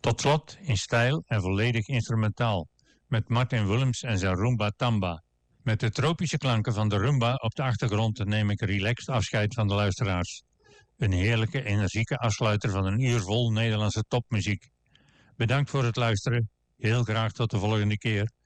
Tot slot in stijl en volledig instrumentaal, met Martin Willems en zijn Rumba Tamba. Met de tropische klanken van de rumba op de achtergrond neem ik relaxed afscheid van de luisteraars. Een heerlijke, energieke afsluiter van een uur vol Nederlandse topmuziek. Bedankt voor het luisteren. Heel graag tot de volgende keer.